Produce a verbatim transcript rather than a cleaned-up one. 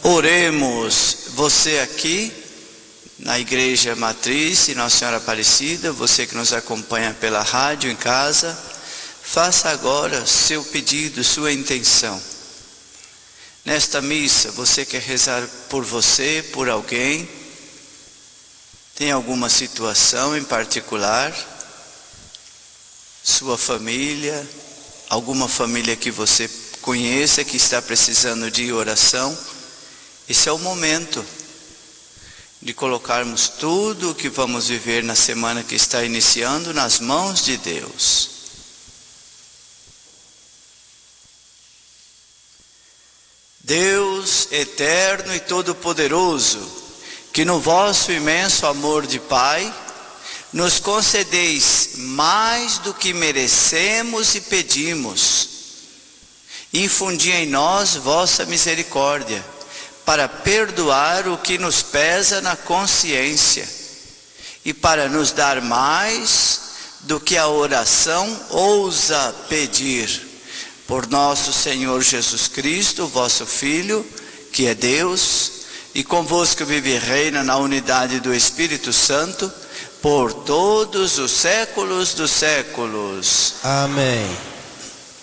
Oremos. Você aqui na Igreja Matriz e Nossa Senhora Aparecida, você que nos acompanha pela rádio em casa, faça agora seu pedido, sua intenção. Nesta missa, você quer rezar por você, por alguém? Tem alguma situação em particular? Sua família, alguma família que você conheça que está precisando de oração? Esse é o momento de colocarmos tudo o que vamos viver na semana que está iniciando nas mãos de Deus. Deus eterno e todo-poderoso, que no vosso imenso amor de Pai, nos concedeis mais do que merecemos e pedimos, infundi em nós vossa misericórdia, para perdoar o que nos pesa na consciência, e para nos dar mais do que a oração ousa pedir, por nosso Senhor Jesus Cristo, vosso Filho, que é Deus, e convosco vive e reina na unidade do Espírito Santo, por todos os séculos dos séculos. Amém.